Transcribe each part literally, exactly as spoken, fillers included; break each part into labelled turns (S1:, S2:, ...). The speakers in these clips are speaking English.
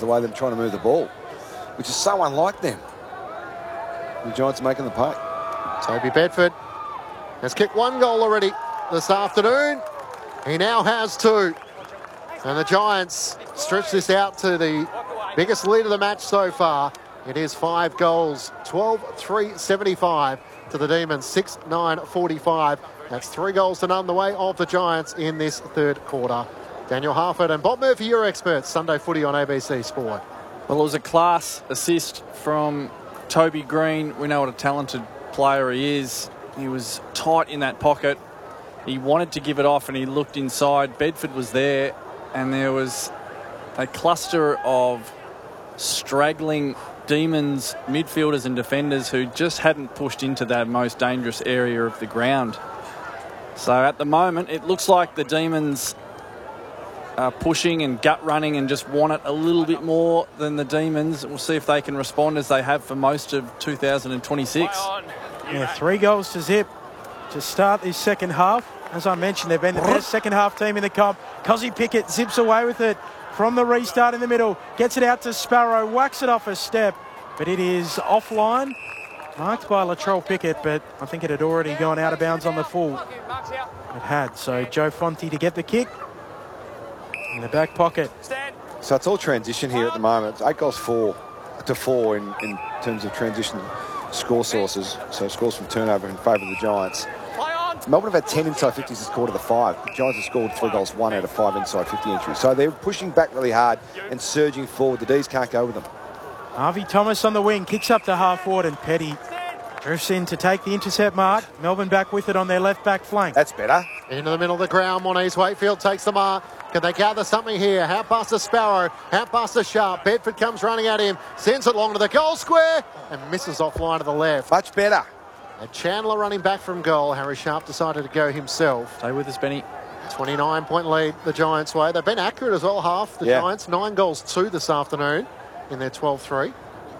S1: the way they're trying to move the ball, which is so unlike them. The Giants are making the pay.
S2: Toby Bedford has kicked one goal already this afternoon. He now has two. And the Giants stretch this out to the biggest lead of the match so far. It is five goals, twelve three seventy-five to the Demons, six nine forty-five. That's three goals to none the way of the Giants in this third quarter. Daniel Harford and Bob Murphy, your experts. Sunday Footy on A B C Sport.
S3: Well, it was a class assist from Toby Green. We know what a talented player he is. He was tight in that pocket. He wanted to give it off and he looked inside. Bedford was there and there was a cluster of straggling Demons midfielders and defenders who just hadn't pushed into that most dangerous area of the ground. So at the moment, it looks like the Demons are pushing and gut running and just want it a little bit more than the Demons. We'll see if they can respond as they have for most of two thousand twenty-six.
S4: Yeah, three goals to zip to start this second half. As I mentioned, they've been the best second half team in the comp. Cozzy Pickett zips away with it from the restart in the middle. Gets it out to Sparrow, whacks it off a step, but it is offline. Marked by Latrell Pickett, but I think it had already gone out of bounds on the full. It had, so Joe Fonte to get the kick in the back pocket.
S1: So it's all transition here at the moment. It's eight goals four to four in, in terms of transition score sources. So scores from turnover in favour of the Giants. Melbourne have had ten inside fifties this quarter to five. The Giants have scored three goals, one out of five inside fifty entries. So they're pushing back really hard and surging forward. The D's can't go with them.
S4: Harvey Thomas on the wing, kicks up to half forward and Petty drifts in to take the intercept mark. Melbourne back with it on their left back flank.
S1: That's better.
S2: Into the middle of the ground, Monese Wakefield takes the mark. Can they gather something here? Out past the Sparrow, out past the Sharp. Bedford comes running at him, sends it long to the goal square and misses offline to the left.
S1: Much better.
S2: And Chandler running back from goal. Harry Sharp decided to go himself.
S3: Stay with us, Benny.
S2: twenty-nine point lead the Giants' way. They've been accurate as well, half the
S1: yeah.
S2: Giants. Nine goals, two this afternoon in their twelve three.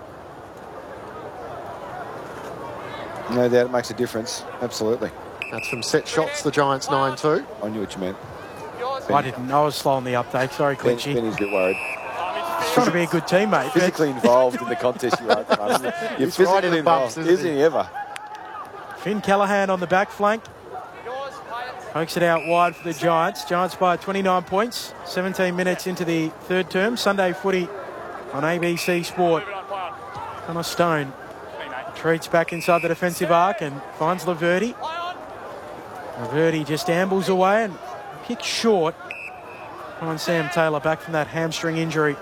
S1: No doubt it makes a difference. Absolutely.
S2: That's from set shots, the Giants nine two.
S1: I knew what you meant.
S4: I didn't. I was slow on the uptake. Sorry,
S1: Ben,
S4: Clinchy.
S1: Benny's a bit worried.
S4: He's trying to be a good teammate.
S1: Physically involved in the contest you are at the moment. You're
S2: He's right in
S1: physically
S2: the bumps,
S1: involved.
S2: isn't
S1: Isn't he ever?
S4: Finn Callahan on the back flank. Pokes it out wide for the Giants. Giants by twenty-nine points. seventeen minutes into the third term. Sunday Footy on A B C Sport. Connor Stone retreats back inside the defensive arc and finds Laverty. Laverty just ambles away and kicks short. Finds Sam Taylor back from that hamstring injury.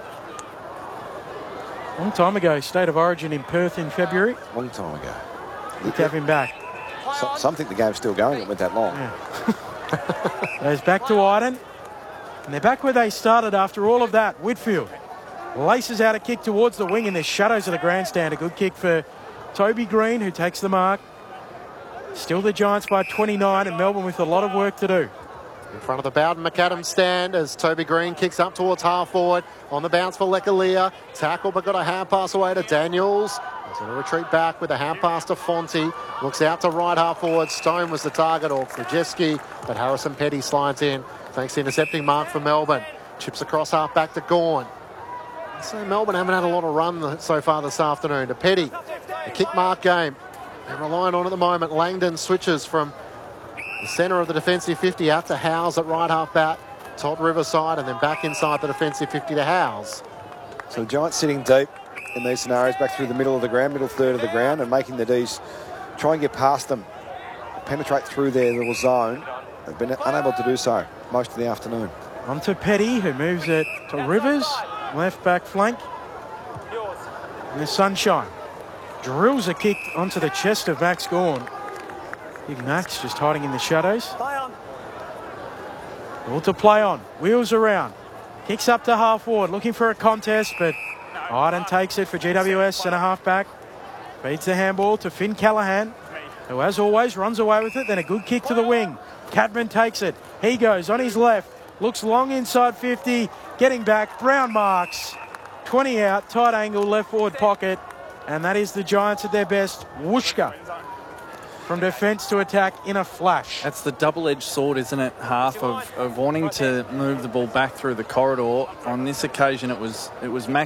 S4: Long time ago, State of Origin in Perth in February.
S1: Long time ago.
S4: Good to have him back.
S1: So, some think the game's still going. It went that long.
S4: Yeah. Goes back to Iden. And they're back where they started after all of that. Whitfield laces out a kick towards the wing in the shadows of the grandstand. A good kick for Toby Green, who takes the mark. Still the Giants by twenty-nine and Melbourne with a lot of work to do.
S2: In front of the Bowden McAdams stand as Toby Green kicks up towards half forward. On the bounce for Lekalia. Tackle but got a hand pass away to Daniels. He's going to retreat back with a hand pass to Fonte. Looks out to right half forward. Stone was the target, or Krajewski, but Harrison Petty slides in. Thanks to intercepting mark for Melbourne. Chips across half back to Gawn. So Melbourne haven't had a lot of run so far this afternoon. To Petty, the kick mark game. They're relying on at the moment. Langdon switches from the centre of the defensive fifty out to Howes at right half back. Todd Riverside and then back inside the defensive fifty to Howes.
S1: So the Giants sitting deep in these scenarios, back through the middle of the ground, middle third of the ground, and making the D's try and get past them, penetrate through their little zone. They've been unable to do so most of the afternoon.
S4: On to Petty, who moves it to Rivers, left back flank. And the Sunshine drills a kick onto the chest of Max Gawn. Big Max just hiding in the shadows. All to play on, wheels around. Kicks up to half forward, looking for a contest, but Iden takes it for G W S centre half back. Feeds the handball to Finn Callahan, who as always runs away with it. Then a good kick to the wing. Cadman takes it. He goes on his left. Looks long inside fifty. Getting back. Brown marks. twenty out. Tight angle left forward pocket. And that is the Giants at their best. Wooshka from defence to attack in a flash.
S3: That's the double-edged sword, isn't it? Half of, of wanting to move the ball back through the corridor. On this occasion, it was it was Max